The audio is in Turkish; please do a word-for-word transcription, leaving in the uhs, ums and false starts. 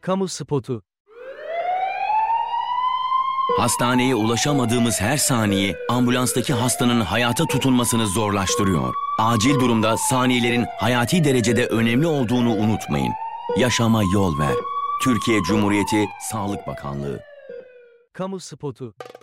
Kamu spotu. Hastaneye ulaşamadığımız her saniye ambulanstaki hastanın hayata tutunmasını zorlaştırıyor. Acil durumda saniyelerin hayati derecede önemli olduğunu unutmayın. Yaşama yol ver. Türkiye Cumhuriyeti Sağlık Bakanlığı. Kamu spotu.